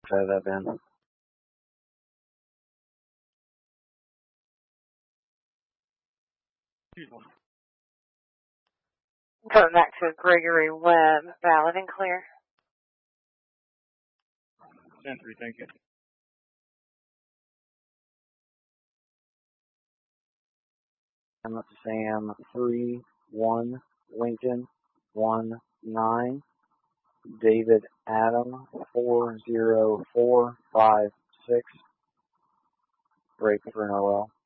Try that then. Coming back to Gregory Webb, valid and clear. 10-3, thank you. Sam 3-1, Lincoln 1-9, David Adam 40456, break for an OL.